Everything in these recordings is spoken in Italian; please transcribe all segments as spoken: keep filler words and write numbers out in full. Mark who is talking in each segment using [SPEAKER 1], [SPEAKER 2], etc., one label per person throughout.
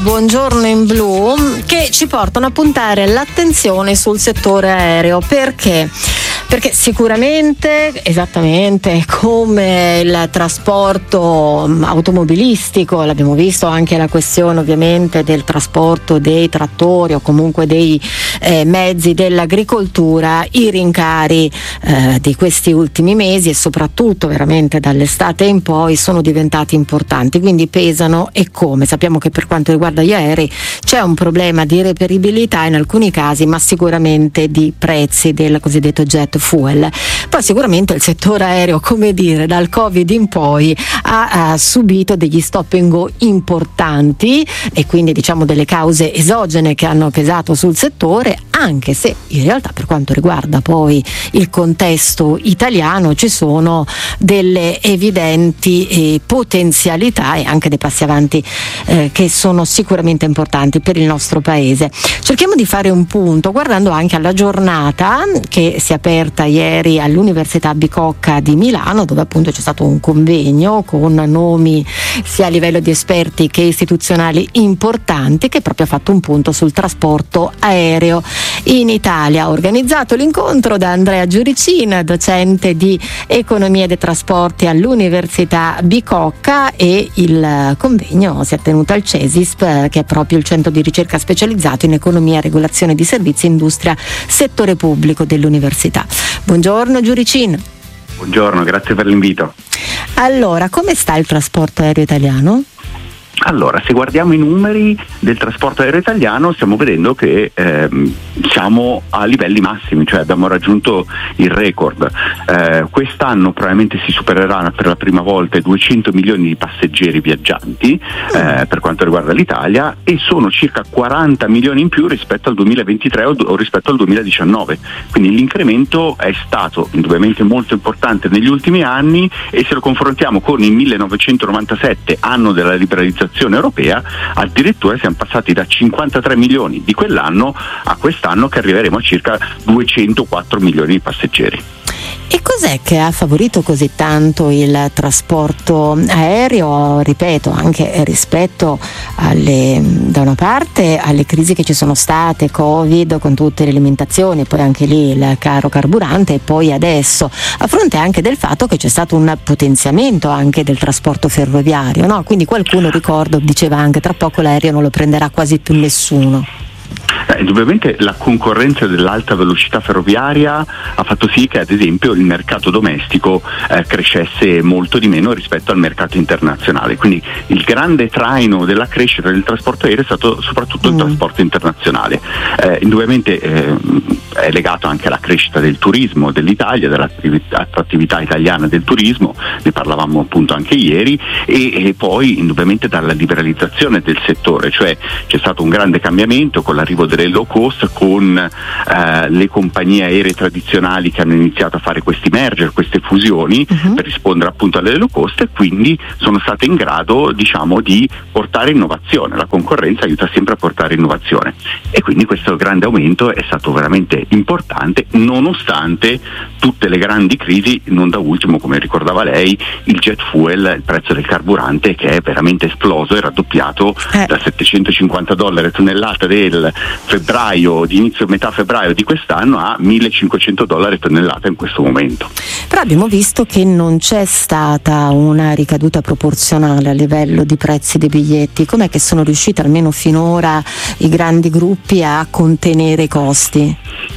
[SPEAKER 1] Buongiorno in blu, che ci portano a puntare l'attenzione sul settore aereo. Perché? Perché sicuramente, esattamente come il trasporto automobilistico, l'abbiamo visto anche la questione ovviamente del trasporto dei trattori o comunque dei eh, mezzi dell'agricoltura, i rincari eh, di questi ultimi mesi e soprattutto veramente dall'estate in poi sono diventati importanti, quindi pesano e come. Sappiamo che per quanto riguarda gli aerei c'è un problema di reperibilità in alcuni casi, ma sicuramente di prezzi del cosiddetto jet fuel. Poi sicuramente il settore aereo, come dire, dal Covid in poi ha, ha subito degli stop and go importanti e quindi diciamo delle cause esogene che hanno pesato sul settore, anche se in realtà per quanto riguarda poi il contesto italiano ci sono delle evidenti eh, potenzialità e anche dei passi avanti eh, che sono sicuramente importanti per il nostro paese. Cerchiamo di fare un punto guardando anche alla giornata che si è aperta ieri all'Università Bicocca di Milano, dove appunto c'è stato un convegno con nomi sia a livello di esperti che istituzionali importanti, che proprio ha fatto un punto sul trasporto aereo in Italia. Ha organizzato l'incontro da Andrea Giuricin, docente di economia dei trasporti all'Università Bicocca, e il convegno si è tenuto al CESISP, che è proprio il centro di ricerca specializzato in economia, regolazione di servizi, industria, settore pubblico dell'università. Buongiorno Giuricin.
[SPEAKER 2] Buongiorno, grazie per l'invito.
[SPEAKER 1] Allora, come sta il trasporto aereo italiano?
[SPEAKER 2] Allora, se guardiamo i numeri del trasporto aereo italiano stiamo vedendo che ehm, siamo a livelli massimi, cioè abbiamo raggiunto il record. Eh, quest'anno probabilmente si supererà per la prima volta i duecento milioni di passeggeri viaggianti eh, per quanto riguarda l'Italia, e sono circa quaranta milioni in più rispetto al duemilaventitré o, o rispetto al duemiladiciannove. Quindi l'incremento è stato indubbiamente molto importante negli ultimi anni, e se lo confrontiamo con il millenovecentonovantasette, anno della liberalizzazione europea, addirittura siamo passati da cinquantatré milioni di quell'anno a quest'anno che arriveremo a circa duecentoquattro milioni di passeggeri.
[SPEAKER 1] E cos'è che ha favorito così tanto il trasporto aereo, ripeto, anche rispetto alle, da una parte alle crisi che ci sono state, Covid con tutte le limitazioni, poi anche lì il caro carburante, e poi adesso, a fronte anche del fatto che c'è stato un potenziamento anche del trasporto ferroviario, no? Quindi qualcuno, ricordo, diceva anche tra poco l'aereo non lo prenderà quasi più nessuno.
[SPEAKER 2] Eh, indubbiamente la concorrenza dell'alta velocità ferroviaria ha fatto sì che ad esempio il mercato domestico eh, crescesse molto di meno rispetto al mercato internazionale, quindi il grande traino della crescita del trasporto aereo è stato soprattutto il mm. trasporto internazionale. Eh, indubbiamente eh, è legato anche alla crescita del turismo dell'Italia, dell'attrattività italiana del turismo, ne parlavamo appunto anche ieri, e, e poi indubbiamente dalla liberalizzazione del settore, cioè c'è stato un grande cambiamento con l'arrivo delle low cost, con eh, le compagnie aeree tradizionali che hanno iniziato a fare questi merger, queste fusioni uh-huh. per rispondere appunto alle low cost, e quindi sono state in grado, diciamo, di portare innovazione. La concorrenza aiuta sempre a portare innovazione, e quindi questo grande aumento è stato veramente importante nonostante tutte le grandi crisi, non da ultimo, come ricordava lei, il jet fuel, il prezzo del carburante che è veramente esploso, è raddoppiato eh. da settecentocinquanta dollari a tonnellata del febbraio, di inizio metà febbraio di quest'anno, a millecinquecento dollari a tonnellata in questo momento.
[SPEAKER 1] Però abbiamo visto che non c'è stata una ricaduta proporzionale a livello di prezzi dei biglietti. Com'è che sono riusciti almeno finora i grandi gruppi a contenere i costi?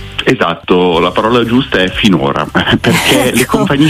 [SPEAKER 2] Esatto, la parola giusta è finora, perché ecco. le compagnie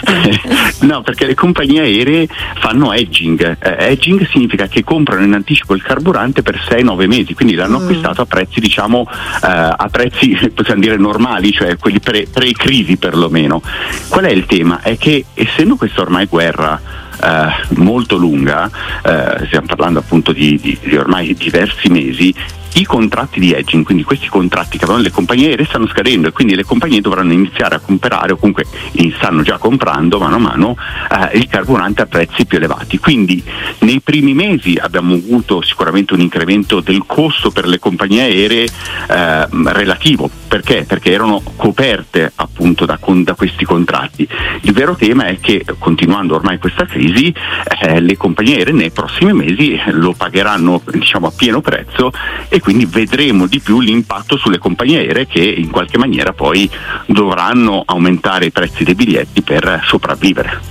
[SPEAKER 2] no, perché le compagnie aeree fanno hedging. Eh, hedging significa che comprano in anticipo il carburante per sei nove mesi, quindi l'hanno mm. acquistato a prezzi, diciamo, eh, a prezzi possiamo dire normali, cioè quelli pre- pre-crisi perlomeno. Qual è il tema? È che essendo questa ormai guerra Uh, molto lunga, uh, stiamo parlando appunto di, di, di ormai diversi mesi, i contratti di hedging, quindi questi contratti che avevano le compagnie aeree, stanno scadendo e quindi le compagnie dovranno iniziare a comprare, o comunque stanno già comprando mano a mano eh, il carburante a prezzi più elevati. Quindi nei primi mesi abbiamo avuto sicuramente un incremento del costo per le compagnie aeree eh, relativo. Perché? Perché erano coperte appunto da, con, da questi contratti. Il vero tema è che, continuando ormai questa crisi, eh, le compagnie aeree nei prossimi mesi lo pagheranno, diciamo, a pieno prezzo, e quindi vedremo di più l'impatto sulle compagnie aeree, che in qualche maniera poi dovranno aumentare i prezzi dei biglietti per sopravvivere.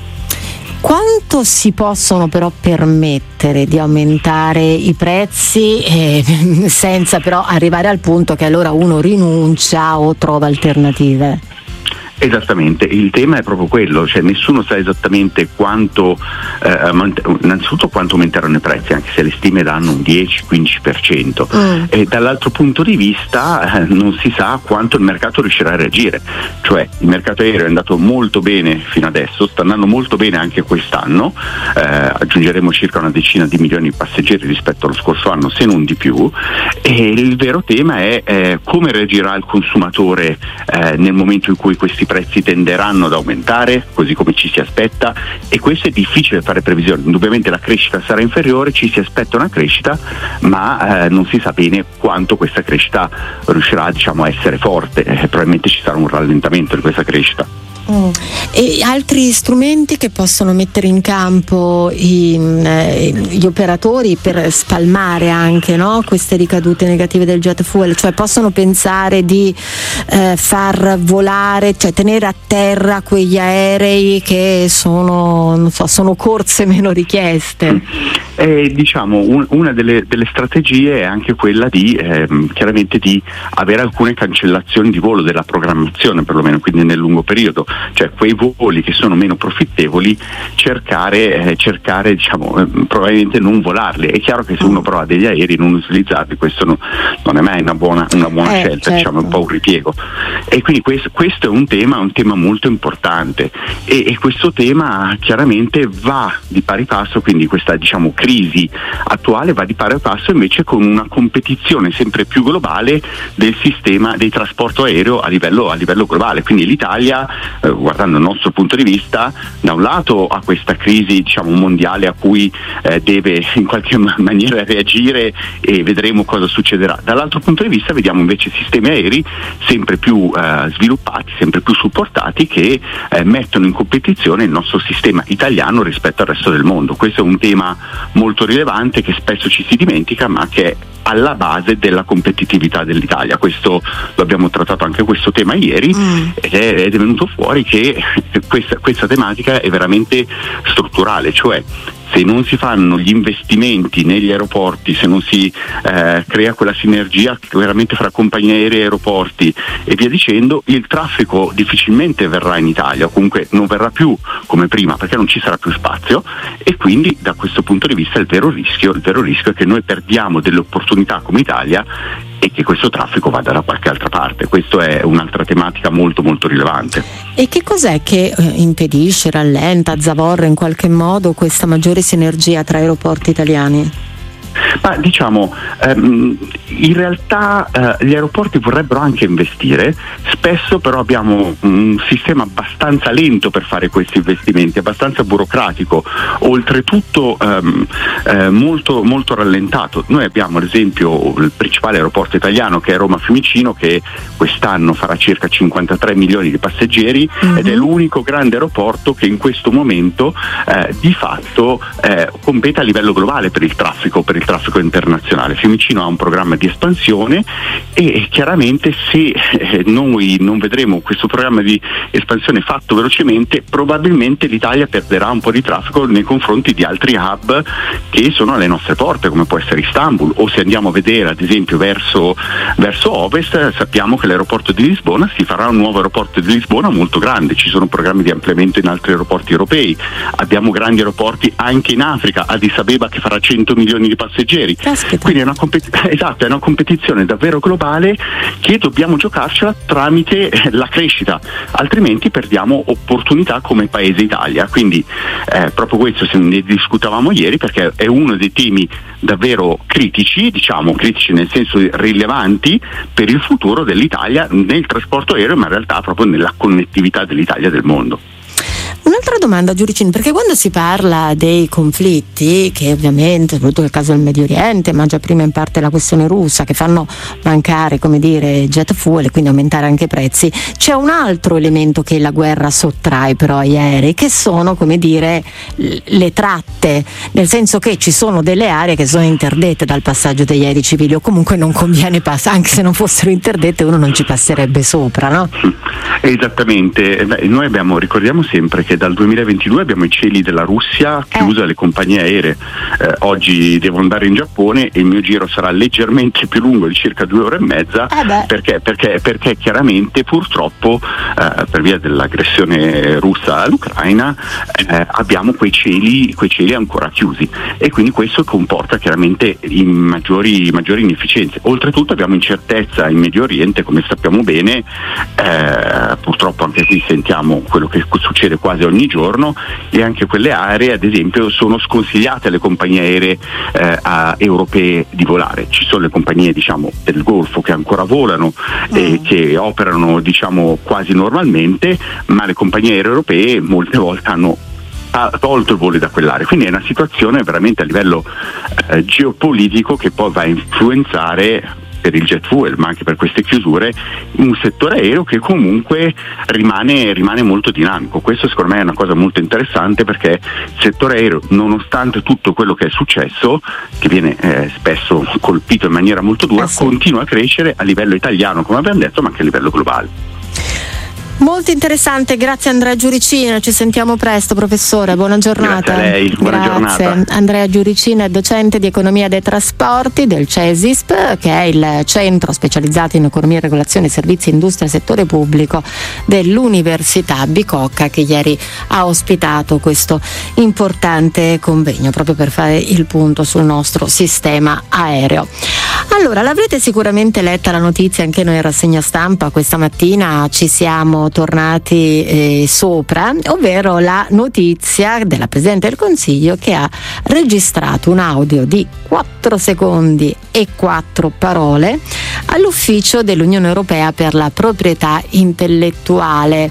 [SPEAKER 1] Quanto si possono però permettere di aumentare i prezzi eh, senza però arrivare al punto che allora uno rinuncia o trova alternative?
[SPEAKER 2] Esattamente, il tema è proprio quello, cioè nessuno sa esattamente quanto, eh, innanzitutto quanto aumenteranno i prezzi, anche se le stime danno un dieci quindici per cento, mm. e dall'altro punto di vista eh, non si sa quanto il mercato riuscirà a reagire, cioè il mercato aereo è andato molto bene fino adesso, sta andando molto bene anche quest'anno, eh, aggiungeremo circa una decina di milioni di passeggeri rispetto allo scorso anno, se non di più, e il vero tema è eh, come reagirà il consumatore eh, nel momento in cui questi prezzi tenderanno ad aumentare, così come ci si aspetta, e questo è difficile fare previsioni. Indubbiamente la crescita sarà inferiore, ci si aspetta una crescita, ma eh, non si sa bene quanto questa crescita riuscirà, diciamo, a essere forte, eh, probabilmente ci sarà un rallentamento di questa crescita.
[SPEAKER 1] Mm. E altri strumenti che possono mettere in campo i, eh, gli operatori per spalmare anche, no, queste ricadute negative del jet fuel, cioè possono pensare di eh, far volare, cioè tenere a terra quegli aerei che sono, non so, sono corse meno richieste?
[SPEAKER 2] Eh, diciamo un, una delle, delle strategie è anche quella di ehm, chiaramente di avere alcune cancellazioni di volo della programmazione, perlomeno, quindi nel lungo periodo, cioè quei voli che sono meno profittevoli cercare, eh, cercare diciamo eh, probabilmente non volarli. È chiaro che se uno prova degli aerei non utilizzarli, questo no, non è mai una buona, una buona
[SPEAKER 1] eh,
[SPEAKER 2] scelta,
[SPEAKER 1] certo.
[SPEAKER 2] diciamo è un po' un ripiego, e quindi questo, questo è un tema, un tema molto importante, e, e questo tema chiaramente va di pari passo, quindi questa, diciamo, crisi attuale va di pari passo invece con una competizione sempre più globale del sistema del trasporto aereo a livello, a livello globale. Quindi l'Italia, eh, guardando il nostro punto di vista, da un lato ha questa crisi, diciamo, mondiale a cui eh, deve in qualche maniera reagire, e vedremo cosa succederà. Dall'altro punto di vista vediamo invece sistemi aerei sempre più eh, sviluppati, sempre più supportati, che eh, mettono in competizione il nostro sistema italiano rispetto al resto del mondo. Questo è un tema molto rilevante che spesso ci si dimentica, ma che è alla base della competitività dell'Italia. Questo lo abbiamo trattato anche questo tema ieri, mm. ed, è, ed è venuto fuori che questa, questa tematica è veramente strutturale, cioè se non si fanno gli investimenti negli aeroporti, se non si eh, crea quella sinergia veramente fra compagnie aeree e aeroporti e via dicendo, il traffico difficilmente verrà in Italia, o comunque non verrà più come prima, perché non ci sarà più spazio, e quindi da questo punto di vista il vero rischio, il vero rischio è che noi perdiamo delle opportunità come Italia e che questo traffico vada da qualche altra parte. Questa è un'altra tematica molto molto rilevante.
[SPEAKER 1] E che cos'è che eh, impedisce, rallenta, zavorra in qualche modo questa maggiore sinergia tra aeroporti italiani?
[SPEAKER 2] Ma diciamo, ehm, in realtà eh, gli aeroporti vorrebbero anche investire, spesso però abbiamo un sistema abbastanza lento per fare questi investimenti, abbastanza burocratico, oltretutto ehm, eh, molto, molto rallentato. Noi abbiamo ad esempio il principale aeroporto italiano, che è Roma Fiumicino, che quest'anno farà circa cinquantatré milioni di passeggeri, mm-hmm. ed è l'unico grande aeroporto che in questo momento eh, di fatto eh, compete a livello globale per il traffico, per il traffico internazionale. Fiumicino ha un programma di espansione, e chiaramente se eh, noi non vedremo questo programma di espansione fatto velocemente, probabilmente l'Italia perderà un po' di traffico nei confronti di altri hub che sono alle nostre porte, come può essere Istanbul, o se andiamo a vedere ad esempio verso, verso ovest, sappiamo che l'aeroporto di Lisbona si farà un nuovo aeroporto di Lisbona molto grande, ci sono programmi di ampliamento in altri aeroporti europei, abbiamo grandi aeroporti anche in Africa, Addis Abeba che farà cento milioni di passeggeri passeggeri.
[SPEAKER 1] Caspita.
[SPEAKER 2] Quindi è una, compet- esatto, è una competizione davvero globale che dobbiamo giocarcela tramite la crescita, altrimenti perdiamo opportunità come Paese Italia. Quindi eh, proprio questo se ne discutavamo ieri, perché è uno dei temi davvero critici, diciamo critici nel senso rilevanti per il futuro dell'Italia nel trasporto aereo, ma in realtà proprio nella connettività dell'Italia e del mondo.
[SPEAKER 1] Un'altra domanda, Giuricini, perché quando si parla dei conflitti, che ovviamente, soprattutto nel caso del Medio Oriente, ma già prima in parte la questione russa, che fanno mancare, come dire, jet fuel e quindi aumentare anche i prezzi, c'è un altro elemento che la guerra sottrae però agli aerei, che sono, come dire, le tratte, nel senso che ci sono delle aree che sono interdette dal passaggio degli aerei civili, o comunque non conviene passare, anche se non fossero interdette uno non ci passerebbe sopra, no?
[SPEAKER 2] Esattamente. Beh, noi abbiamo, ricordiamo sempre che dal duemilaventidue abbiamo i cieli della Russia chiusi alle compagnie aeree. Eh, oggi devo andare in Giappone e il mio giro sarà leggermente più lungo, di circa due ore e mezza,
[SPEAKER 1] eh
[SPEAKER 2] perché, perché, perché chiaramente purtroppo eh, per via dell'aggressione russa all'Ucraina eh, abbiamo quei cieli, quei cieli ancora chiusi, e quindi questo comporta chiaramente in maggiori, maggiori inefficienze. Oltretutto abbiamo incertezza in Medio Oriente, come sappiamo bene, eh, purtroppo anche qui sentiamo quello che succede quasi ogni giorno, e anche quelle aree ad esempio sono sconsigliate alle compagnie aeree eh, a, europee di volare. Ci sono le compagnie diciamo del Golfo che ancora volano mm. e che operano diciamo quasi normalmente, ma le compagnie aeree europee molte volte hanno tolto i voli da quell'area, quindi è una situazione veramente a livello eh, geopolitico che poi va a influenzare per il jet fuel, ma anche per queste chiusure, un settore aereo che comunque rimane, rimane molto dinamico. Questo secondo me è una cosa molto interessante, perché il settore aereo, nonostante tutto quello che è successo, che viene eh, spesso colpito in maniera molto dura, eh sì. continua a crescere a livello italiano, come abbiamo detto, ma anche a livello globale.
[SPEAKER 1] Molto interessante, grazie Andrea Giuricina, ci sentiamo presto professore, buona giornata.
[SPEAKER 2] Grazie a lei, buona
[SPEAKER 1] grazie.
[SPEAKER 2] giornata.
[SPEAKER 1] Andrea Giuricina è docente di economia dei trasporti del CESISP, che è il centro specializzato in economia, regolazione, servizi, industria e settore pubblico dell'Università Bicocca, che ieri ha ospitato questo importante convegno proprio per fare il punto sul nostro sistema aereo. Allora, l'avrete sicuramente letta la notizia anche noi in rassegna stampa questa mattina, ci siamo tornati eh, sopra, ovvero la notizia della Presidente del Consiglio che ha registrato un audio di quattro secondi e quattro parole all'ufficio dell'Unione Europea per la proprietà intellettuale.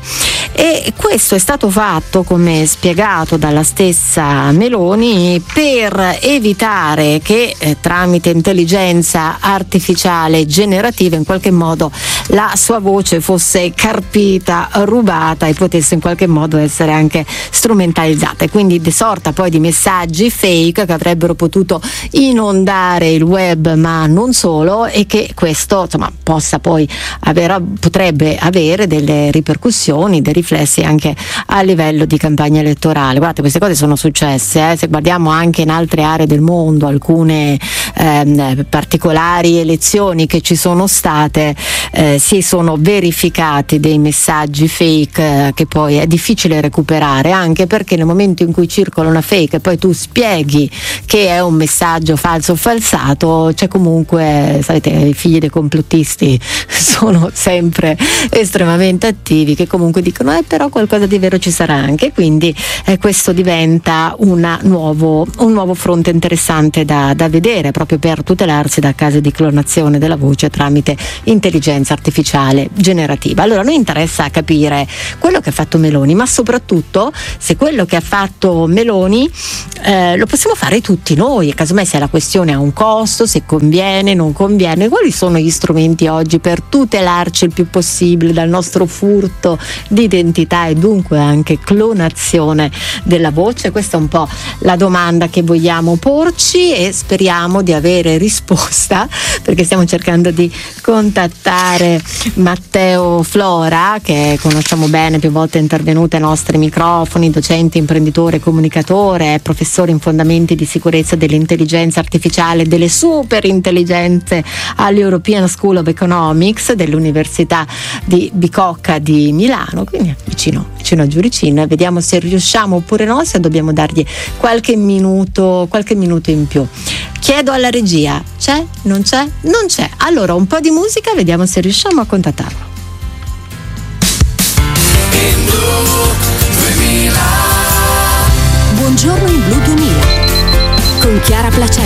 [SPEAKER 1] E questo è stato fatto, come spiegato dalla stessa Meloni, per evitare che eh, tramite intelligenza artificiale generativa in qualche modo la sua voce fosse carpita, rubata e potesse in qualche modo essere anche strumentalizzata, e quindi de sorta poi di messaggi fake che avrebbero potuto inondare il web, ma non solo, e che questo insomma possa poi avere, potrebbe avere delle ripercussioni, dei riflessi anche a livello di campagna elettorale. Guardate, queste cose sono successe, eh? Se guardiamo anche in altre aree del mondo, alcune ehm, particolari elezioni che ci sono state, eh, si sono verificati dei messaggi fake eh, che poi è difficile recuperare, anche perché nel momento in cui circola una fake e poi tu spieghi che è un messaggio falso o falsato, c'è comunque, sapete, i figli dei complottisti sono sempre estremamente attivi, che comunque dicono eh però qualcosa di vero ci sarà anche, quindi eh, questo diventa una nuovo, un nuovo fronte interessante da, da vedere, proprio per tutelarsi da casi di clonazione della voce tramite intelligenza artificiale generativa. Allora, a noi interessa capire quello che ha fatto Meloni, ma soprattutto se quello che ha fatto Meloni eh, lo possiamo fare tutti noi, e casomai se la questione ha un costo, se conviene, non conviene, quali sono gli strumenti oggi per tutelarci il più possibile dal nostro furto di identità e dunque anche clonazione della voce. Questa è un po' la domanda che vogliamo porci e speriamo di avere risposta, perché stiamo cercando di contattare Matteo Flora, che conosciamo bene, più volte è intervenuto ai nostri microfoni, docente, imprenditore, comunicatore, è professore in fondamenti di sicurezza dell'intelligenza artificiale, delle super intelligenze all'European School of Economics dell'Università di Bicocca di Milano, quindi vicino, vicino a Giuricina. Vediamo se riusciamo oppure no, se dobbiamo dargli qualche minuto, qualche minuto in più. Chiedo alla regia, c'è? Non c'è? Non c'è. Allora un po' di musica, vediamo se riusciamo a contattarlo.
[SPEAKER 3] Buongiorno in Blu duemila con Chiara Placenta.